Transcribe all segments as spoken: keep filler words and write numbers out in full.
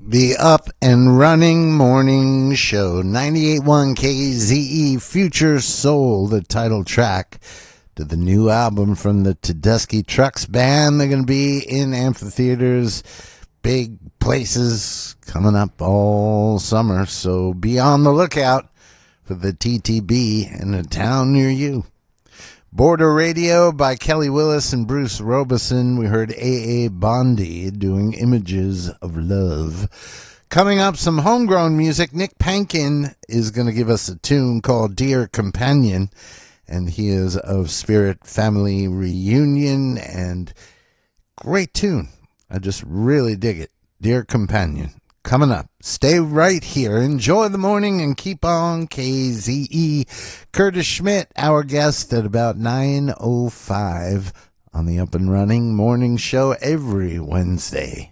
The Up and Running Morning Show, ninety-eight point one K Z E, Future Soul, the title track to the new album from the Tedeschi Trucks Band. They're going to be in amphitheaters, big places coming up all summer, so be on the lookout for the T T B in a town near you. Border Radio by Kelly Willis and Bruce Robeson. We heard A A. Bondi doing Images of Love. Coming up, some homegrown music. Nick Pankin is going to give us a tune called Dear Companion, and he is of Spirit Family Reunion, and great tune. I just really dig it. Dear Companion. Coming up. Stay right here. Enjoy the morning and keep on K Z E. Curtis Schmidt, our guest at about nine oh five on the Up and Running Morning Show every Wednesday.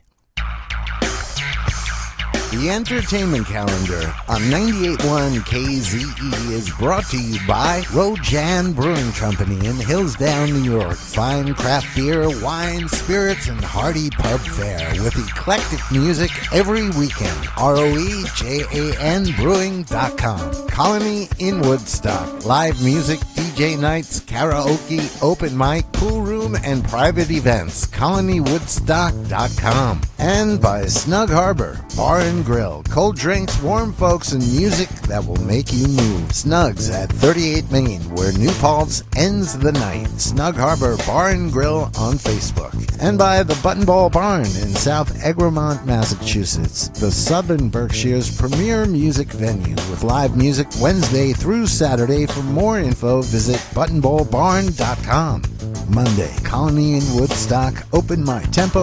The entertainment calendar on ninety-eight point one K Z E is brought to you by Rojan Brewing Company in Hillsdale, New York. Fine craft beer, wine, spirits, and hearty pub fare with eclectic music every weekend. R O E J A N Brewing dot com. Colony in Woodstock. Live music, D J nights, karaoke, open mic, pool room, and private events. Colony Woodstock dot com. And by Snug Harbor Bar and Grill. Cold drinks, warm folks, and music that will make you move. Snugs at thirty-eight Main, where New Paltz ends the night. Snug Harbor Bar and Grill on Facebook. And by the Button Ball Barn in South Egremont, Massachusetts, the Southern Berkshire's premier music venue with live music Wednesday through Saturday. For more info, visit button ball barn dot com. Monday, Colony in Woodstock, open mic. Tempo